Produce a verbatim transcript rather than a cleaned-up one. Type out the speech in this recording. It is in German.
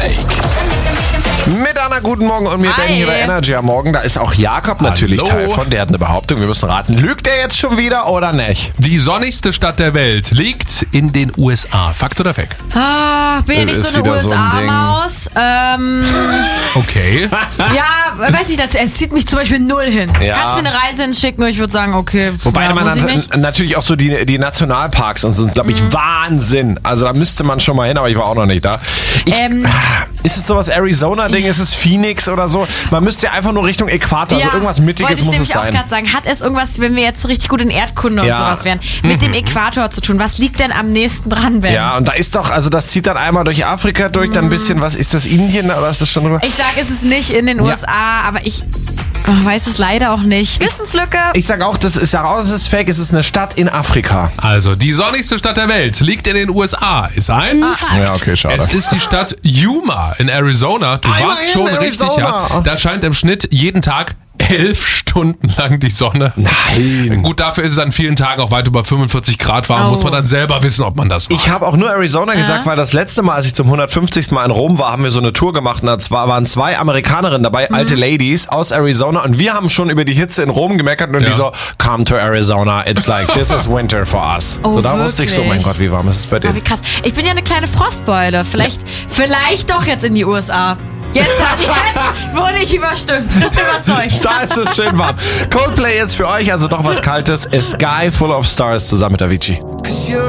Fake. Mit Anna, guten Morgen und mir Hi. Ben hier bei Energy am Morgen. Da ist auch Jakob natürlich Hallo. Teil von. Der hat eine Behauptung, wir müssen raten. Lügt er jetzt schon wieder oder nicht? Die sonnigste Stadt der Welt liegt in den U S A. Fakt oder Fake? Ah, bin ja nicht Ist so eine wieder so ein U S A-Maus. Ähm, Okay. ja, weiß ich, das, es zieht mich zum Beispiel null hin. Ja. Kannst mir eine Reise hinschicken und ich würde sagen, okay. Wobei ja, man muss ich dann nicht. natürlich auch so die, die Nationalparks und so sind, glaube ich, Wahnsinn. Also da müsste man schon mal hin, aber ich war auch noch nicht da. Ich, Ähm. ist es sowas Arizona-Ding? Ist es Phoenix oder so? Man müsste ja einfach nur Richtung Äquator, also irgendwas wollte Mittiges ich muss es nämlich auch sein. gerade sagen. Hat es irgendwas, wenn wir jetzt richtig gut in Erdkunde Ja. und sowas wären, mit dem Äquator zu tun? Was liegt denn am nächsten dran, Ben? Ja, und da ist doch, also das zieht dann einmal durch Afrika durch, dann ein bisschen, was ist das, Indien oder ist das schon drüber? Ich sage, es ist nicht in den U S A, aber ich oh, weiß es leider auch nicht. Wissenslücke. Ich sag auch, das ist ja raus, es ist fake, es ist eine Stadt in Afrika. Also, die sonnigste Stadt der Welt liegt in den U S A. Ist ein Fakt. Ja, okay, schade. Es ist die Stadt Yuma in Arizona. Du Ah, warst immerhin, schon richtig, Arizona. ja. Da scheint im Schnitt jeden Tag elf Stunden lang die Sonne. Nein. Gut, dafür ist es an vielen Tagen auch weit über fünfundvierzig Grad warm. Oh. Muss man dann selber wissen, ob man das macht. Ich habe auch nur Arizona gesagt, weil das letzte Mal, als ich zum hundertfünfzigsten Mal in Rom war, haben wir so eine Tour gemacht und da zwar waren zwei Amerikanerinnen dabei, alte Ladies aus Arizona und wir haben schon über die Hitze in Rom gemeckert und Ja. die so, come to Arizona, it's like, this is winter for us. Oh, so da wusste ich so, mein wirklich? Gott, wie warm ist es bei Oh, dir? wie krass. Ich bin ja eine kleine Frostbeule. Vielleicht, vielleicht doch jetzt in die U S A. Jetzt, jetzt wurde ich überstimmt. Überzeugt. Da ist es schön warm. Coldplay jetzt für euch, also doch was Kaltes. A Sky Full of Stars zusammen mit Avicii.